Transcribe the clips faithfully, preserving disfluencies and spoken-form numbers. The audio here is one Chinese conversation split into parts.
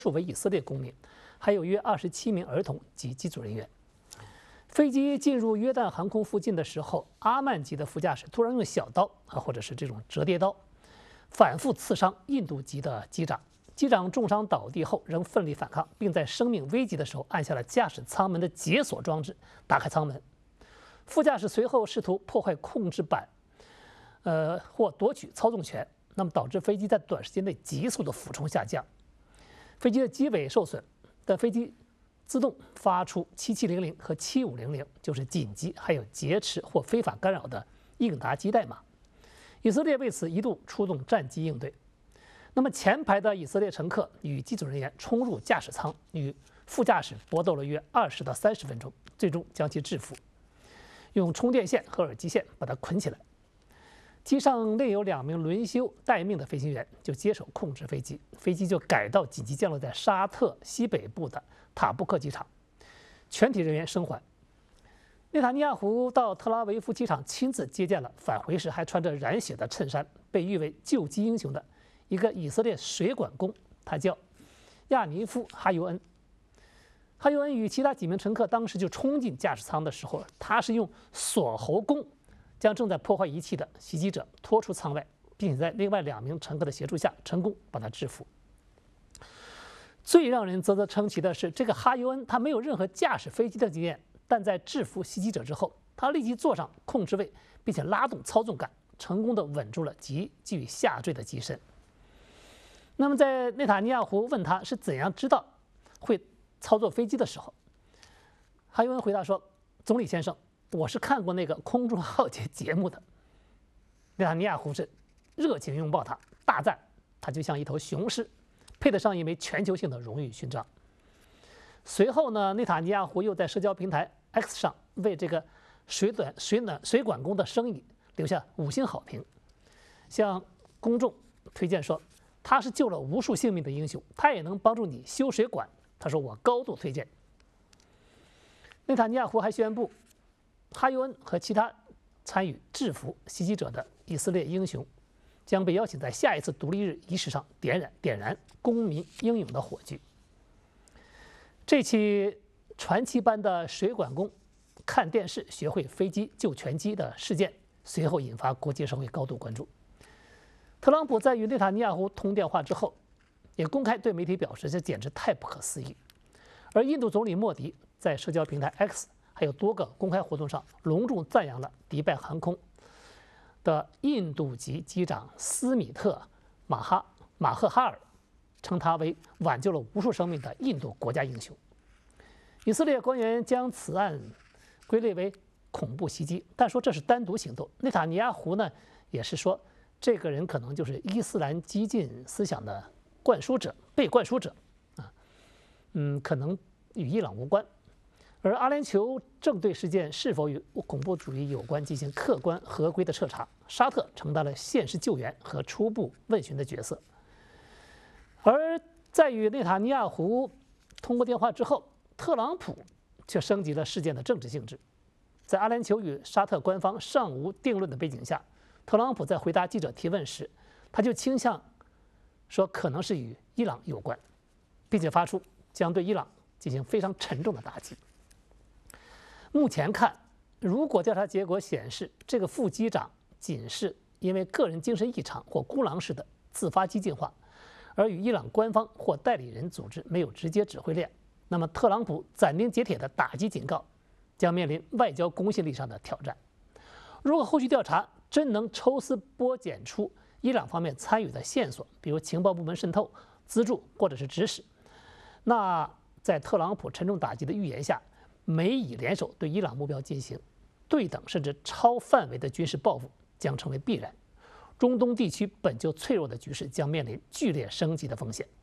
数为以色列公民，还有约二十七名儿童及机组人员。飞机进入约旦航空附近的时候，阿曼籍的副驾驶突然用小刀啊，或者是这种折叠刀，反复刺伤印度籍的机长。机长重伤倒地后，仍奋力反抗，并在生命危急的时候按下了驾驶舱门的解锁装置，打开舱门。副驾驶随后试图破坏控制板，呃，或夺取操纵权，那么导致飞机在短时间内急速的俯冲下降。飞机的机尾受损，但飞机自动发出七七零零和七五零零，就是紧急还有劫持或非法干扰的应答机代码。以色列为此一度出动战机应对。那么前排的以色列乘客与机组人员冲入驾驶舱，与副驾驶搏斗了约二十到三十分钟，最终将其制服，用充电线和耳机线把它捆起来。机上另有两名轮休待命的飞行员就接手控制飞机，飞机就改道紧急降落在沙特西北部的塔布克机场，全体人员生还。内塔尼亚胡到特拉维夫机场亲自接见了返回时还穿着染血的衬衫、被誉为救机英雄的一个以色列水管工，他叫亚尼夫·哈尤恩。哈尤恩与其他几名乘客当时就冲进驾驶舱的时候，他是用锁喉弓将正在破坏仪器的袭击者拖出舱外，并且在另外两名乘客的协助下成功把他制服。最让人啧啧称奇的是，这个哈尤恩他没有任何驾驶飞机的经验，但在制服袭击者之后，他立即坐上控制位，并且拉动操纵杆，成功地稳住了急剧下坠的机身。那么在内塔尼亚胡问他是怎样知道会操作飞机的时候，哈尤恩回答说：“总理先生，我是看过那个空中浩劫节目的。”内塔尼亚胡是热情拥抱他，大赞他就像一头雄狮，配得上一枚全球性的荣誉勋章。随后呢，内塔尼亚胡又在社交平台 X 上为这个水短水暖水管工的生意留下五星好评，向公众推荐说他是救了无数性命的英雄，他也能帮助你修水管。他说我高度推荐。内塔尼亚胡还宣布，哈尤恩和其他参与制服袭击者的以色列英雄将被邀请在下一次独立日仪式上点燃点燃公民英勇的火炬。这起传奇般的水管工看电视学会飞机救全机的事件，随后引发国际社会高度关注。特朗普在与内塔尼亚胡通电话之后，也公开对媒体表示，这简直太不可思议。而印度总理莫迪在社交平台 X 还有多个公开活动上，隆重赞扬了迪拜航空的印度籍机长斯米特·马哈马赫哈尔，称他为挽救了无数生命的印度国家英雄。以色列官员将此案归类为恐怖袭击，但说这是单独行动。内塔尼亚胡呢，也是说这个人可能就是伊斯兰激进思想的灌输者、被灌输者啊，嗯，可能与伊朗无关。而阿联酋正对事件是否与恐怖主义有关进行客观合规的彻查，沙特承担了现实救援和初步问询的角色。而在与内塔尼亚胡通过电话之后，特朗普却升级了事件的政治性质。在阿联酋与沙特官方尚无定论的背景下，特朗普在回答记者提问时，他就倾向说可能是与伊朗有关，并且发出将对伊朗进行非常沉重的打击。目前看，如果调查结果显示这个副机长仅是因为个人精神异常或孤狼式的自发激进化，而与伊朗官方或代理人组织没有直接指挥链，那么特朗普斩钉截铁的打击警告将面临外交公信力上的挑战。如果后续调查真能抽丝剥茧出伊朗方面参与的线索，比如情报部门渗透、资助或者是指使，那在特朗普沉重打击的预言下，美以联手对伊朗目标进行对等甚至超范围的军事报复将成为必然。中东地区本就脆弱的局势将面临剧烈升级的风险。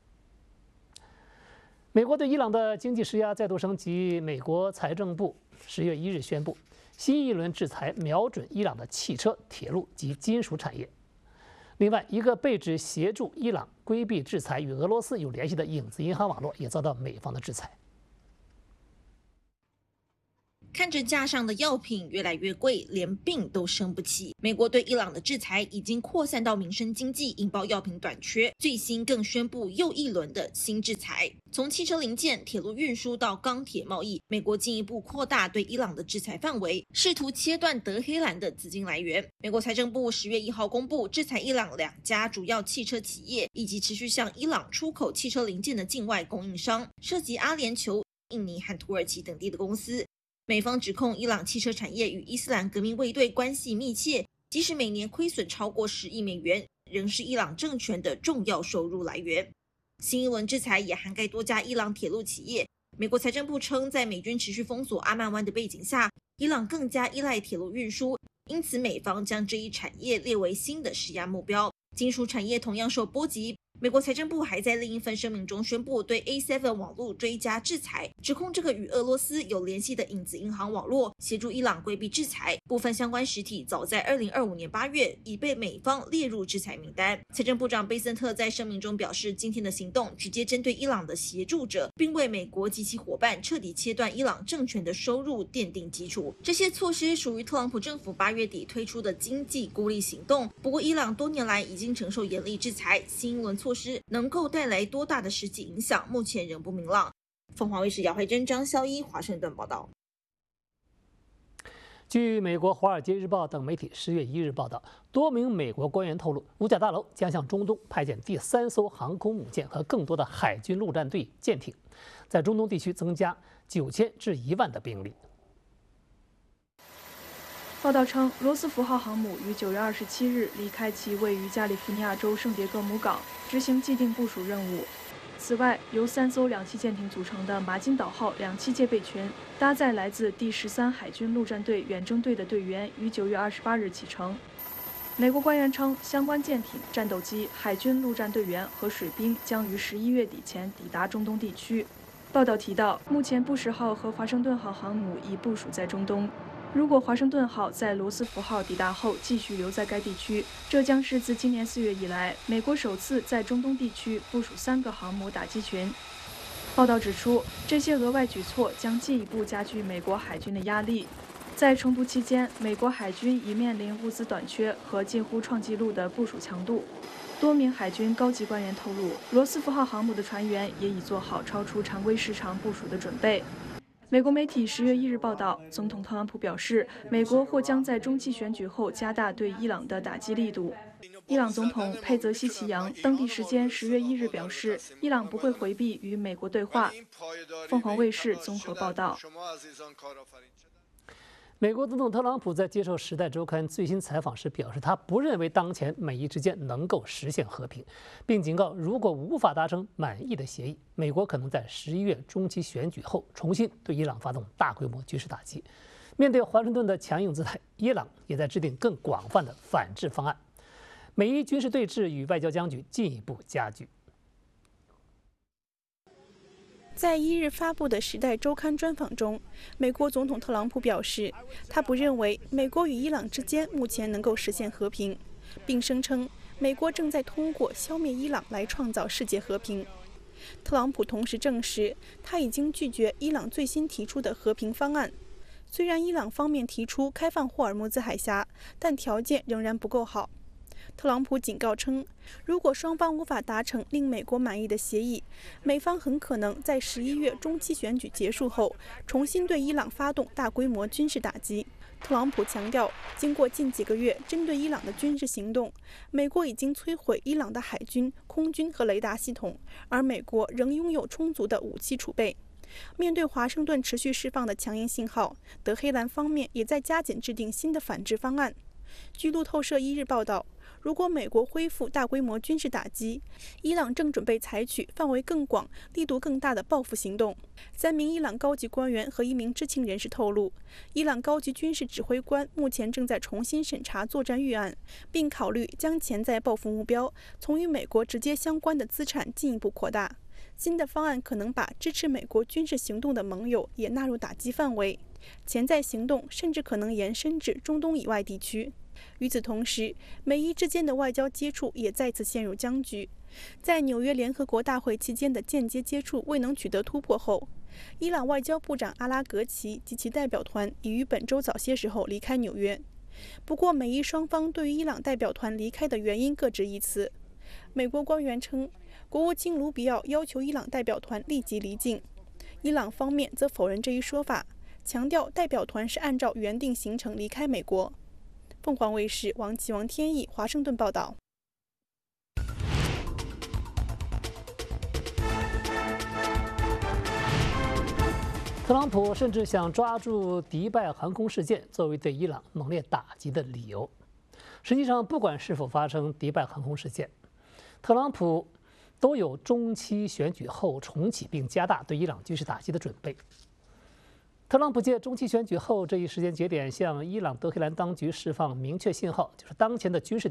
美国对伊朗的经济施压再度升级，美国财政部十月一日宣布，新一轮制裁瞄准伊朗的汽车、铁路及金属产业。另外，一个被指协助伊朗规避制裁与俄罗斯有联系的影子银行网络也遭到美方的制裁。 看着架上的药品越来越贵，连病都生不起。美国对伊朗的制裁已经扩散到民生经济，引爆药品短缺。最新更宣布又一轮的新制裁，从汽车零件、铁路运输到钢铁贸易，美国进一步扩大对伊朗的制裁范围，试图切断德黑兰的资金来源。美国财政部十月一号公布，制裁伊朗两家主要汽车企业，以及持续向伊朗出口汽车零件的境外供应商，涉及阿联酋、印尼和土耳其等地的公司。美方指控伊朗汽车产业与伊斯兰革命卫队关系密切，即使每年亏损超过十亿美元，仍是伊朗政权的重要收入来源。新一轮制裁也涵盖多家伊朗铁路企业。美国财政部称，在美军持续封锁阿曼湾的背景下，伊朗更加依赖铁路运输，因此美方将这一产业列为新的施压目标。金属产业同样受波及。美国财政部还在另一份声明中宣布对 A 七 网络追加制裁，指控这个与俄罗斯有联系的影子银行网络协助伊朗规避制裁。部分相关实体早在二零二五年八月已被美方列入制裁名单。财政部长贝森特在声明中表示，今天的行动直接针对伊朗的协助者，并为美国及其伙伴彻底切断伊朗政权的收入奠定基础。这些措施属于特朗普政府八月底推出的经济孤立行动。不过，伊朗多年来已经承受严厉制裁，新一轮措施能够带来多大的实际影响，目前仍不明朗。凤凰卫视姚慧珍、张孝一华盛顿报道。 据美国《华尔街日报》等媒体十月一日报道，多名美国官员透露，五角大楼将向中东派遣第三艘航空母舰和更多的海军陆战队舰艇，在中东地区增加九千至一万的兵力。 报道称，罗斯福号航母于九月二十七日离开其位于加利福尼亚州圣迭戈姆港，执行既定部署任务。此外，由三艘两栖舰艇组成的马金岛号两栖戒备群，搭载来自第十三海军陆战队远征队的队员，于九月二十八日启程。美国官员称，相关舰艇、战斗机、海军陆战队员和水兵将于十一月底前抵达中东地区。报道提到，目前布什号和华盛顿号航母已部署在中东。如果华盛顿号在罗斯福号抵达后继续留在该地区，这将是自今年四月以来，美国首次在中东地区部署三个航母打击群。报道指出，这些额外举措将进一步加剧美国海军的压力。在冲突期间，美国海军已面临物资短缺和近乎创纪录的部署强度。多名海军高级官员透露，罗斯福号航母的船员也已做好超出常规时长部署的准备。美国媒体十月一日报道，总统特朗普表示，美国或将在中期选举后加大对伊朗的打击力度。伊朗总统佩泽西奇扬当地时间十月一日表示，伊朗不会回避与美国对话。凤凰卫视综合报道。 美国总统特朗普在接受《时代周刊》最新采访时表示，他不认为当前美伊之间能够实现和平，并警告，如果无法达成满意的协议，美国可能在十一月中期选举后重新对伊朗发动大规模军事打击。面对华盛顿的强硬姿态，伊朗也在制定更广泛的反制方案，美伊军事对峙与外交僵局进一步加剧。 在一日发布的《时代周刊》专访中，美国总统特朗普表示，他不认为美国与伊朗之间目前能够实现和平，并声称美国正在通过消灭伊朗来创造世界和平。特朗普同时证实，他已经拒绝伊朗最新提出的和平方案。虽然伊朗方面提出开放霍尔木兹海峡，但条件仍然不够好。特朗普警告称，如果双方无法达成令美国满意的协议，美方很可能在十一月中期选举结束后，重新对伊朗发动大规模军事打击。特朗普强调，经过近几个月针对伊朗的军事行动，美国已经摧毁伊朗的海军、空军和雷达系统，而美国仍拥有充足的武器储备。面对华盛顿持续释放的强硬信号，德黑兰方面也在加紧制定新的反制方案。据路透社一日报道，如果美国恢复大规模军事打击，伊朗正准备采取范围更广、力度更大的报复行动。三名伊朗高级官员和一名知情人士透露，伊朗高级军事指挥官目前正在重新审查作战预案，并考虑将潜在报复目标从与美国直接相关的资产进一步扩大。新的方案可能把支持美国军事行动的盟友也纳入打击范围，潜在行动甚至可能延伸至中东以外地区。 与此同时，美伊之间的外交接触也再次陷入僵局。在纽约联合国大会期间的间接接触未能取得突破后，伊朗外交部长阿拉格齐及其代表团已于本周早些时候离开纽约。不过，美伊双方对于伊朗代表团离开的原因各执一词。美国官员称，国务卿卢比奥要求伊朗代表团立即离境，伊朗方面则否认这一说法，强调代表团是按照原定行程离开美国。凤凰卫视王琦、王天意华盛顿报道。 特朗普甚至想抓住迪拜航空事件作为对伊朗猛烈打击的理由。实际上，不管是否发生迪拜航空事件，特朗普都有中期选举后重启并加大对伊朗军事打击的准备。特朗普借中期选举后这一时间节点，向伊朗德黑兰当局释放明确信号，就是当前的军事